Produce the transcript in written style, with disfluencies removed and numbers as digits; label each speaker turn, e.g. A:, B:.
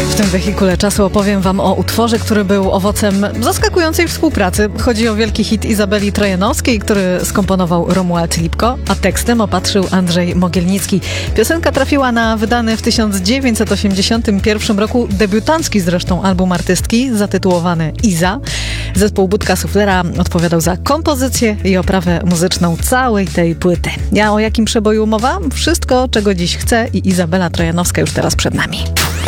A: W tym wehikule czasu opowiem wam o utworze, który był owocem zaskakującej współpracy. Chodzi o wielki hit Izabeli Trojanowskiej, który skomponował Romuald Lipko, a tekstem opatrzył Andrzej Mogielnicki. Piosenka trafiła na wydany w 1981 roku debiutancki zresztą album artystki zatytułowany Iza. Zespół Budka Suflera odpowiadał za kompozycję i oprawę muzyczną całej tej płyty. O jakim przeboju mowa? Wszystko, czego dziś chcę, i Izabela Trojanowska już teraz przed nami.